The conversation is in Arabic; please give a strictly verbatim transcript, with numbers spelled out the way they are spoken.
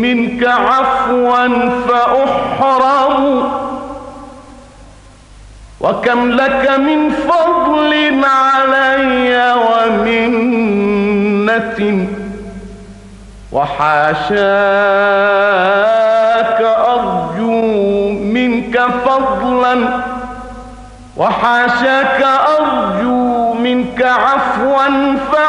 منك عفوا فأحرم، وكم لك من فضل علي ومنة، وحاشاك أرجو منك فضلا، وحاشاك أرجو منك عفوا